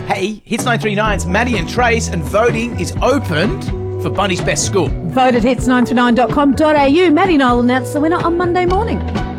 Hey, Hits 939's Maddie and Trace, and voting is opened for Bundy's Best School. Vote at hits939.com.au. Maddie and I will announce the winner on Monday morning.